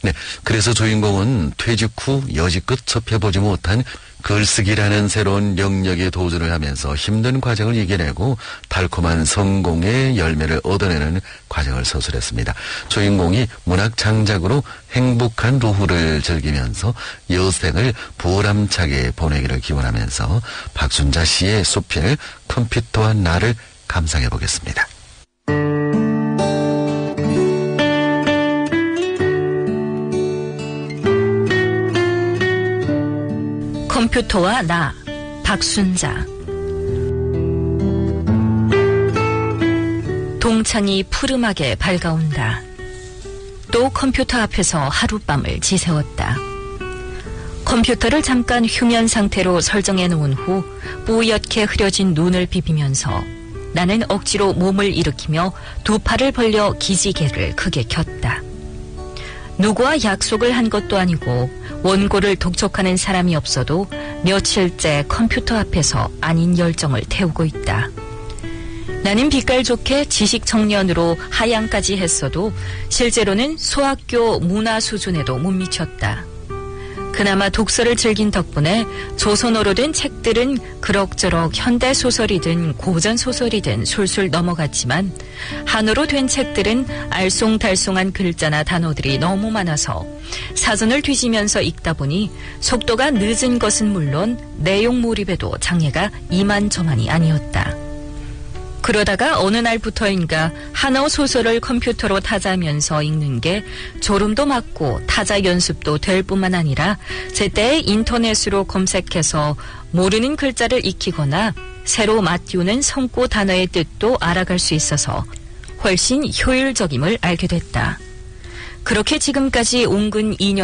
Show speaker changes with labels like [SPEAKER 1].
[SPEAKER 1] 네, 그래서 주인공은 퇴직 후 여지껏 접해보지 못한 글쓰기라는 새로운 영역에 도전을 하면서 힘든 과정을 이겨내고 달콤한 성공의 열매를 얻어내는 과정을 서술했습니다. 주인공이 문학 창작으로 행복한 노후를 즐기면서 여생을 보람차게 보내기를 기원하면서 박순자 씨의 소필 컴퓨터와 나를 감상해 보겠습니다.
[SPEAKER 2] 컴퓨터와 나, 박순자. 동창이 푸름하게 밝아온다. 또 컴퓨터 앞에서 하룻밤을 지새웠다. 컴퓨터를 잠깐 휴면 상태로 설정해 놓은 후 뿌옇게 흐려진 눈을 비비면서 나는 억지로 몸을 일으키며 두 팔을 벌려 기지개를 크게 켰다. 누구와 약속을 한 것도 아니고 원고를 독촉하는 사람이 없어도 며칠째 컴퓨터 앞에서 아닌 열정을 태우고 있다. 나는 빛깔 좋게 지식 청년으로 하향까지 했어도 실제로는 소학교 문화 수준에도 못 미쳤다. 그나마 독서를 즐긴 덕분에 조선어로 된 책들은 그럭저럭 현대소설이든 고전소설이든 술술 넘어갔지만 한어로 된 책들은 알쏭달쏭한 글자나 단어들이 너무 많아서 사전을 뒤지면서 읽다 보니 속도가 늦은 것은 물론 내용 몰입에도 장애가 이만저만이 아니었다. 그러다가 어느 날부터인가 한어 소설을 컴퓨터로 타자면서 읽는 게 졸음도 맞고 타자 연습도 될 뿐만 아니라 제때 인터넷으로 검색해서 모르는 글자를 익히거나 새로 맞띄우는 성구 단어의 뜻도 알아갈 수 있어서 훨씬 효율적임을 알게 됐다. 그렇게 지금까지 옹근 2년